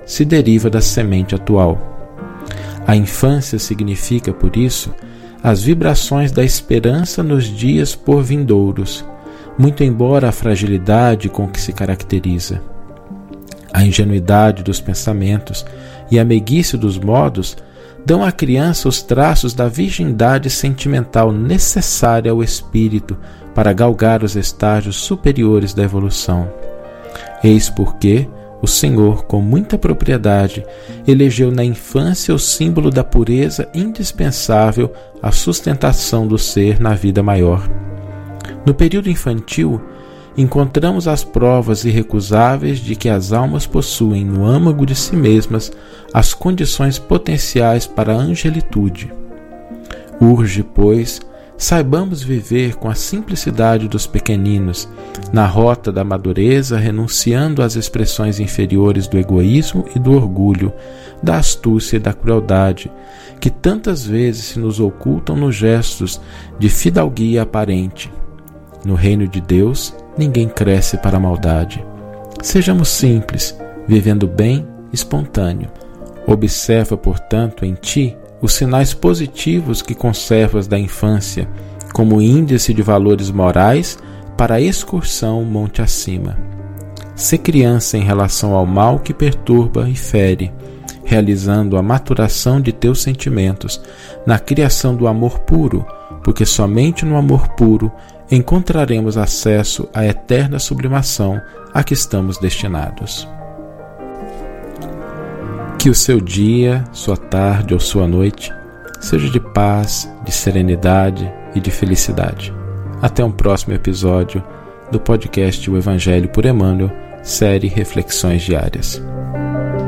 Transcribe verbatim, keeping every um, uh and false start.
se deriva da semente atual. A infância significa, por isso, as vibrações da esperança nos dias por vindouros, muito embora a fragilidade com que se caracteriza. A ingenuidade dos pensamentos e a meiguice dos modos dão à criança os traços da virgindade sentimental necessária ao espírito para galgar os estágios superiores da evolução. Eis porque o Senhor, com muita propriedade, elegeu na infância o símbolo da pureza indispensável à sustentação do ser na vida maior. No período infantil, encontramos as provas irrecusáveis de que as almas possuem no âmago de si mesmas as condições potenciais para a angelitude. Urge, pois, saibamos viver com a simplicidade dos pequeninos, na rota da madureza, renunciando às expressões inferiores do egoísmo e do orgulho, da astúcia e da crueldade, que tantas vezes se nos ocultam nos gestos de fidalguia aparente. No reino de Deus, ninguém cresce para a maldade. Sejamos simples, vivendo bem, espontâneo. Observa, portanto, em ti os sinais positivos que conservas da infância, como índice de valores morais para a excursão monte acima. Sê criança em relação ao mal que perturba e fere, realizando a maturação de teus sentimentos na criação do amor puro, porque somente no amor puro encontraremos acesso à eterna sublimação a que estamos destinados. Que o seu dia, sua tarde ou sua noite seja de paz, de serenidade e de felicidade. Até um próximo episódio do podcast O Evangelho por Emmanuel, série Reflexões Diárias.